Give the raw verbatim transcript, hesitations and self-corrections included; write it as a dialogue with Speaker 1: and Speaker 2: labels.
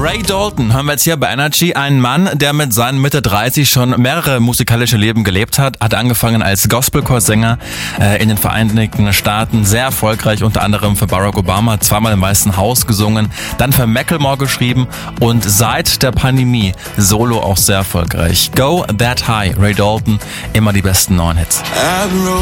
Speaker 1: Ray Dalton hören wir jetzt hier bei Energy. Ein Mann, der mit seinen Mitte dreißig schon mehrere musikalische Leben gelebt hat. Hat angefangen als Gospelchorsänger äh, in den Vereinigten Staaten. Sehr erfolgreich, unter anderem für Barack Obama, zweimal im Weißen Haus gesungen. Dann für Macklemore geschrieben und seit der Pandemie solo auch sehr erfolgreich. Go That High, Ray Dalton, immer die besten neuen Hits.